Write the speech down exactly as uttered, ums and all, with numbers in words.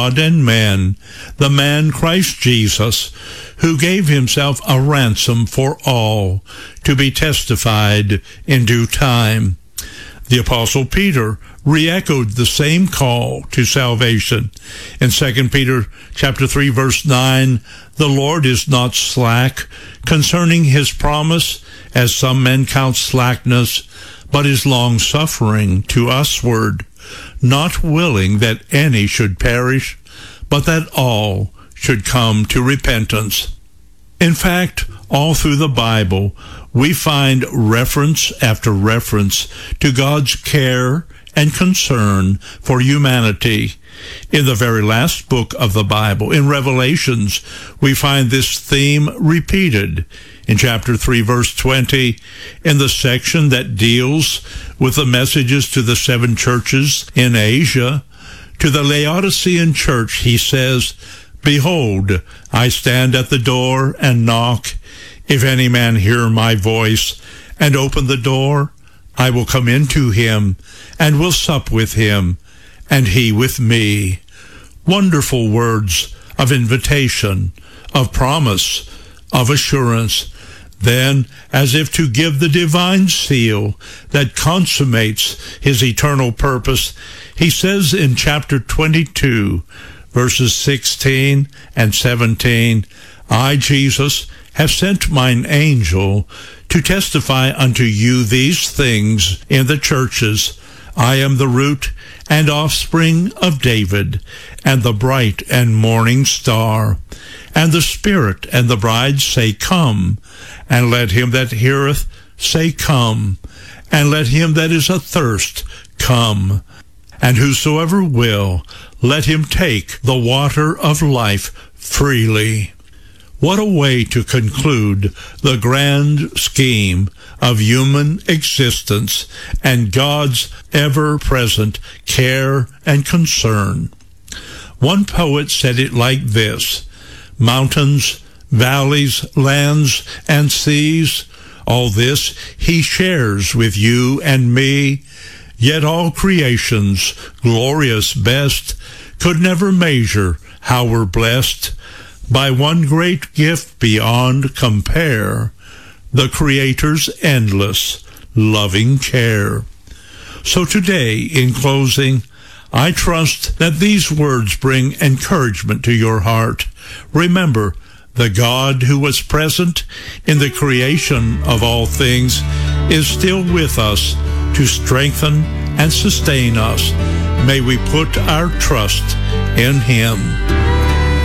God and man, the man Christ Jesus, who gave himself a ransom for all, to be testified in due time. The Apostle Peter re-echoed the same call to salvation. In Second Peter chapter three, verse nine, the Lord is not slack concerning his promise, as some men count slackness, but is long-suffering to usward, not willing that any should perish, but that all should come to repentance. In fact, all through the Bible, we find reference after reference to God's care and concern for humanity. In the very last book of the Bible, in Revelations, we find this theme repeated. In chapter three, verse twenty, in the section that deals with the messages to the seven churches in Asia, to the Laodicean church, he says, "Behold, I stand at the door and knock. If any man hear my voice and open the door, I will come into him and will sup with him, and he with me." Wonderful words of invitation, of promise, of assurance. Then, as if to give the divine seal that consummates his eternal purpose, he says in chapter twenty-two, verses sixteen and seventeen, "I, Jesus, have sent mine angel to testify unto you these things in the churches. I am the root and offspring of David, and the bright and morning star. And the Spirit and the bride say, Come. And let him that heareth say, Come. And let him that is athirst come. And whosoever will, let him take the water of life freely." What a way to conclude the grand scheme of human existence and God's ever-present care and concern. One poet said it like this: "Mountains, valleys, lands, and seas, all this he shares with you and me, yet all creation's glorious best could never measure how we're blessed by one great gift beyond compare, the Creator's endless, loving care." So today, in closing, I trust that these words bring encouragement to your heart. Remember, the God who was present in the creation of all things is still with us to strengthen and sustain us. May we put our trust in Him.